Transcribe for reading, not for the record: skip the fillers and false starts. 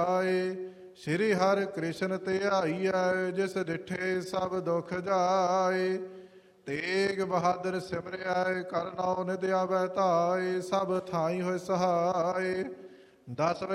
ਆਏ। ਸ਼੍ਰੀ ਹਰਿ ਕ੍ਰਿਸ਼ਨ ਧਿਆਈਐ, ਜਿਸ ਡਿਠੇ ਸਭ ਦੁਖ ਜਾਏ। ਤੇਗ ਬਹਾਦਰ ਸਿਮਰਿਐ, ਕਰਨਉ ਨਿਦ ਆਵੈ ਧਾਇ। ਸਭ ਥਾਈ ਹੋਇ ਸਹਾਏ। 10